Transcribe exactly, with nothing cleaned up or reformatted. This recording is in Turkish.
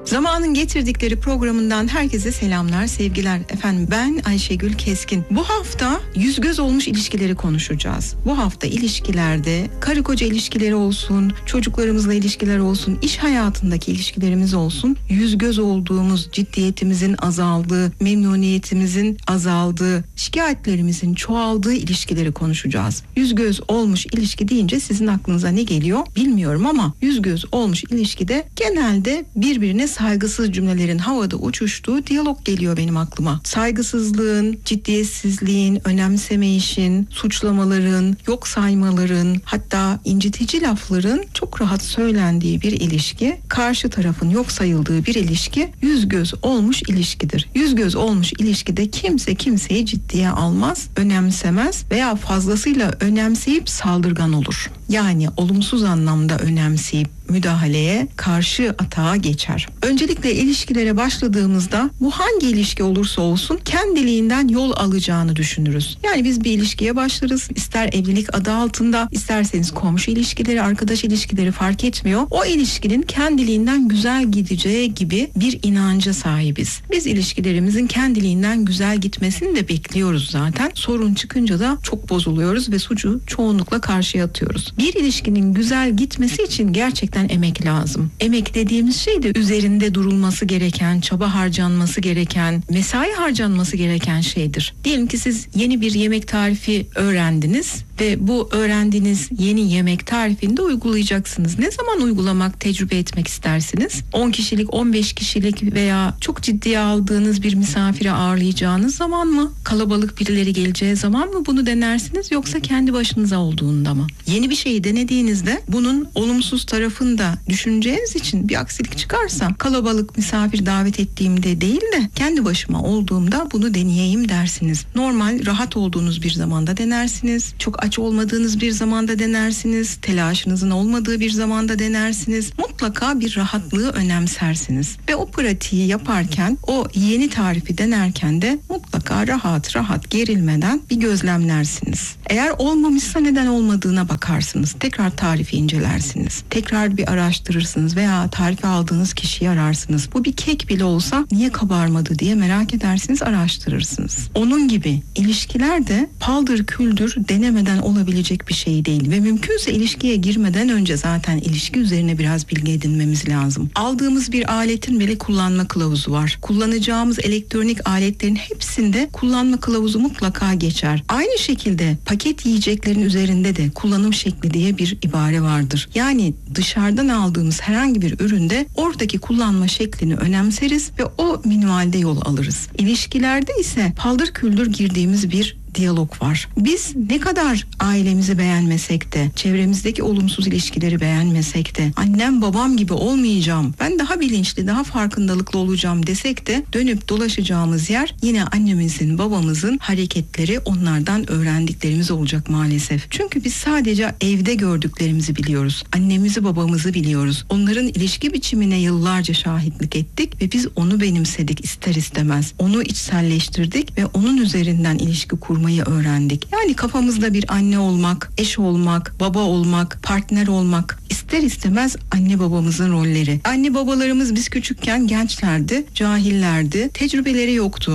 Zamanın Getirdikleri programından herkese selamlar, sevgiler. Efendim ben Ayşegül Keskin. Bu hafta yüz göz olmuş ilişkileri konuşacağız. Bu hafta ilişkilerde karı koca ilişkileri olsun, çocuklarımızla ilişkiler olsun, iş hayatındaki ilişkilerimiz olsun, yüz göz olduğumuz, ciddiyetimizin azaldığı, memnuniyetimizin azaldığı, şikayetlerimizin çoğaldığı ilişkileri konuşacağız. Yüz göz olmuş ilişki deyince sizin aklınıza ne geliyor bilmiyorum ama yüz göz olmuş ilişkide genelde birbirine saygısız cümlelerin havada uçuştuğu diyalog geliyor benim aklıma. Saygısızlığın, ciddiyetsizliğin, önemsemeyişin, suçlamaların, yok saymaların, hatta incitici lafların çok rahat söylendiği bir ilişki, karşı tarafın yok sayıldığı bir ilişki yüz göz olmuş ilişkidir. Yüz göz olmuş ilişkide kimse kimseyi ciddiye almaz, önemsemez veya fazlasıyla önemseyip saldırgan olur. Yani olumsuz anlamda önemseyip müdahaleye, karşı atağa geçer. Öncelikle ilişkilere başladığımızda bu hangi ilişki olursa olsun kendiliğinden yol alacağını düşünürüz. Yani biz bir ilişkiye başlarız. İster evlilik adı altında, isterseniz komşu ilişkileri, arkadaş ilişkileri fark etmiyor. O ilişkinin kendiliğinden güzel gideceği gibi bir inanca sahibiz. Biz ilişkilerimizin kendiliğinden güzel gitmesini de bekliyoruz zaten. Sorun çıkınca da çok bozuluyoruz ve suçu çoğunlukla karşıya atıyoruz. Bir ilişkinin güzel gitmesi için gerçekten emek lazım. Emek dediğimiz şey de üzerinde durulması gereken, çaba harcanması gereken, mesai harcanması gereken şeydir. Diyelim ki siz yeni bir yemek tarifi öğrendiniz ve bu öğrendiğiniz yeni yemek tarifini de uygulayacaksınız. Ne zaman uygulamak, tecrübe etmek istersiniz? on kişilik, on beş kişilik veya çok ciddiye aldığınız bir misafire ağırlayacağınız zaman mı? Kalabalık birileri geleceği zaman mı bunu denersiniz, yoksa kendi başınıza olduğunda mı? Yeni bir şeyi denediğinizde bunun olumsuz tarafını da düşüneceğiniz için bir aksilik çıkarsa kalabalık misafir davet ettiğimde değil de kendi başıma olduğumda bunu deneyeyim dersiniz. Normal rahat olduğunuz bir zamanda denersiniz. Çok aç olmadığınız bir zamanda denersiniz. Telaşınızın olmadığı bir zamanda denersiniz. Mutlaka bir rahatlığı önemsersiniz. Ve o pratiği yaparken, o yeni tarifi denerken de mutlaka rahat rahat gerilmeden bir gözlemlersiniz. Eğer olmamışsa neden olmadığına bakarsınız. Tekrar tarifi incelersiniz. Tekrar bir araştırırsınız veya tarifi aldığınız kişiyi ararsınız. Bu bir kek bile olsa niye kabarmadı diye merak edersiniz, araştırırsınız. Onun gibi ilişkiler de paldır küldür denemeden olabilecek bir şey değil ve mümkünse ilişkiye girmeden önce zaten ilişki üzerine biraz bilgi edinmemiz lazım. Aldığımız bir aletin bile kullanma kılavuzu var. Kullanacağımız elektronik aletlerin hepsinde kullanma kılavuzu mutlaka geçer. Aynı şekilde paket yiyeceklerin üzerinde de kullanım şekli diye bir ibare vardır. Yani dışarıdan aldığımız herhangi bir üründe oradaki kullanma şeklini önemseriz ve o minvalde yol alırız. İlişkilerde ise paldır küldür girdiğimiz bir diyalog var. Biz ne kadar ailemizi beğenmesek de, çevremizdeki olumsuz ilişkileri beğenmesek de, annem babam gibi olmayacağım, ben daha bilinçli, daha farkındalıklı olacağım desek de dönüp dolaşacağımız yer yine annemizin, babamızın hareketleri, onlardan öğrendiklerimiz olacak maalesef. Çünkü biz sadece evde gördüklerimizi biliyoruz. Annemizi, babamızı biliyoruz. Onların ilişki biçimine yıllarca şahitlik ettik ve biz onu benimsedik ister istemez. Onu içselleştirdik ve onun üzerinden ilişki kurmak öğrendik. Yani kafamızda bir anne olmak, eş olmak, baba olmak, partner olmak, ister istemez anne babamızın rolleri. Anne babalarımız biz küçükken gençlerdi, cahillerdi, tecrübeleri yoktu.